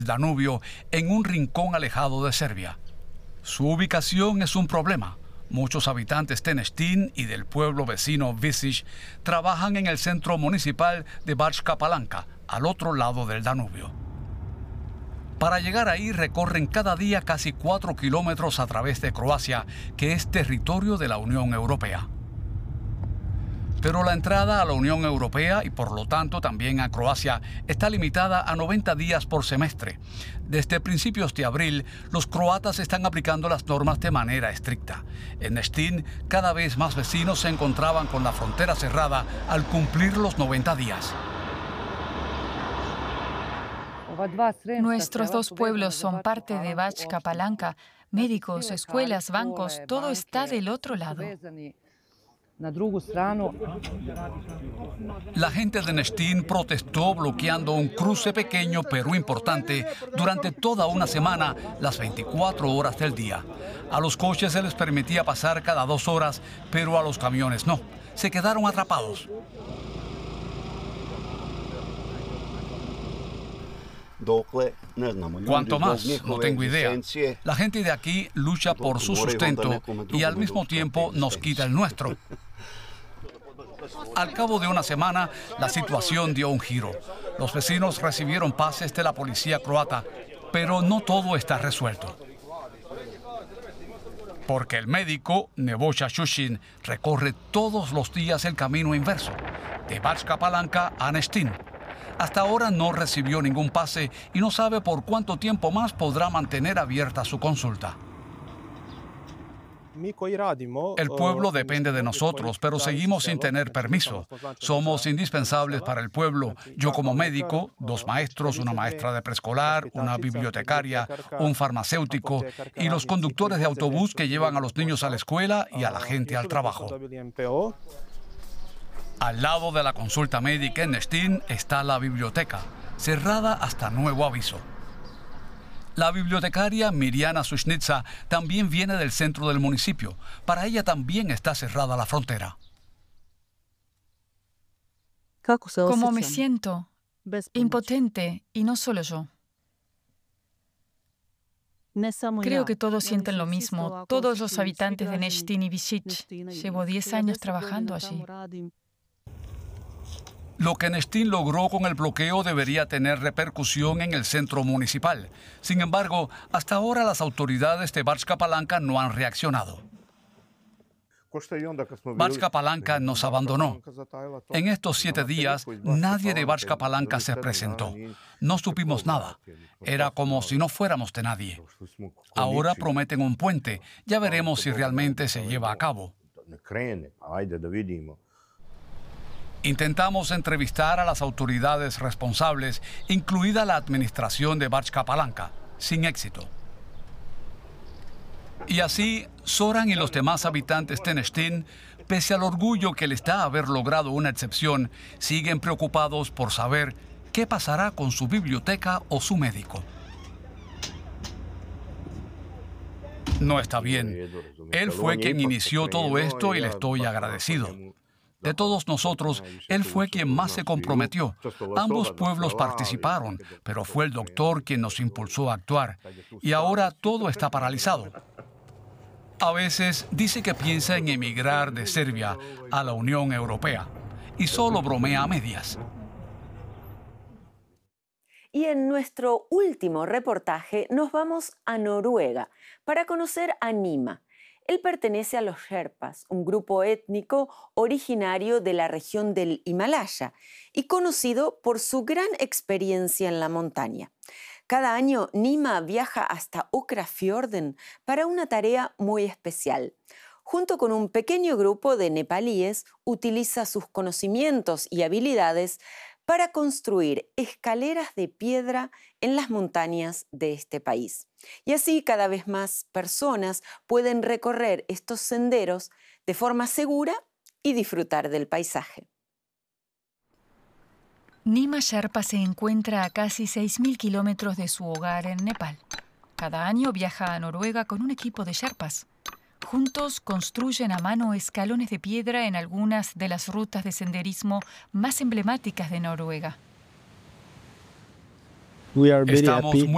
Danubio en un rincón alejado de Serbia. Su ubicación es un problema. Muchos habitantes de Neštin y del pueblo vecino Visić trabajan en el centro municipal de Bačka Palanka, al otro lado del Danubio. Para llegar ahí recorren cada día casi 4 kilómetros a través de Croacia, que es territorio de la Unión Europea. Pero la entrada a la Unión Europea y por lo tanto también a Croacia está limitada a 90 días por semestre. Desde principios de abril, los croatas están aplicando las normas de manera estricta. En Neštin, cada vez más vecinos se encontraban con la frontera cerrada al cumplir los 90 días. Nuestros dos pueblos son parte de Bačka Palanka. Médicos, escuelas, bancos, todo está del otro lado. La gente de Neštin protestó bloqueando un cruce pequeño pero importante durante toda una semana, las 24 horas del día. A los coches se les permitía pasar cada 2 horas, pero a los camiones no. Se quedaron atrapados. ¿Cuánto más? No tengo idea. La gente de aquí lucha por su sustento y al mismo tiempo nos quita el nuestro. Al cabo de una semana, la situación dio un giro. Los vecinos recibieron pases de la policía croata, pero no todo está resuelto. Porque el médico, Nebojša Šušin, recorre todos los días el camino inverso, de Bačka Palanka a Neštin. Hasta ahora no recibió ningún pase y no sabe por cuánto tiempo más podrá mantener abierta su consulta. El pueblo depende de nosotros, pero seguimos sin tener permiso. Somos indispensables para el pueblo. Yo como médico, 2 maestros, una maestra de preescolar, una bibliotecaria, un farmacéutico y los conductores de autobús que llevan a los niños a la escuela y a la gente al trabajo. Al lado de la consulta médica en Neštin está la biblioteca, cerrada hasta nuevo aviso. La bibliotecaria Mirjana Sušnica también viene del centro del municipio. Para ella también está cerrada la frontera. ¿Cómo me siento? Impotente, y no solo yo. Creo que todos sienten lo mismo, todos los habitantes de Neštin y Visić. Llevo 10 años trabajando allí. Lo que Neštin logró con el bloqueo debería tener repercusión en el centro municipal. Sin embargo, hasta ahora las autoridades de Bačka Palanka no han reaccionado. Bačka Palanka nos abandonó. En estos 7 días, nadie de Bačka Palanka se presentó. No supimos nada. Era como si no fuéramos de nadie. Ahora prometen un puente. Ya veremos si realmente se lleva a cabo. Intentamos entrevistar a las autoridades responsables, incluida la administración de Bačka Palanka, sin éxito. Y así, Zoran y los demás habitantes de Neštin, pese al orgullo que les da haber logrado una excepción, siguen preocupados por saber qué pasará con su biblioteca o su médico. No está bien. Él fue quien inició todo esto y le estoy agradecido. De todos nosotros, él fue quien más se comprometió. Ambos pueblos participaron, pero fue el doctor quien nos impulsó a actuar. Y ahora todo está paralizado. A veces dice que piensa en emigrar de Serbia a la Unión Europea. Y solo bromea a medias. Y en nuestro último reportaje nos vamos a Noruega para conocer a Nima. Él pertenece a los Sherpas, un grupo étnico originario de la región del Himalaya y conocido por su gran experiencia en la montaña. Cada año, Nima viaja hasta Åkrafjorden para una tarea muy especial. Junto con un pequeño grupo de nepalíes, utiliza sus conocimientos y habilidades para construir escaleras de piedra en las montañas de este país. Y así cada vez más personas pueden recorrer estos senderos de forma segura y disfrutar del paisaje. Nima Sherpa se encuentra a casi 6.000 kilómetros de su hogar en Nepal. Cada año viaja a Noruega con un equipo de Sherpas. Juntos construyen a mano escalones de piedra en algunas de las rutas de senderismo más emblemáticas de Noruega. Estamos muy